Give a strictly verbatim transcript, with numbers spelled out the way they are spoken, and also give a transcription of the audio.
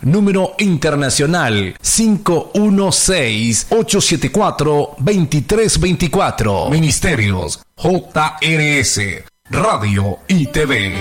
Número internacional cinco uno seis, ocho siete cuatro, dos tres dos cuatro. Ministerios J R S, Radio y T V.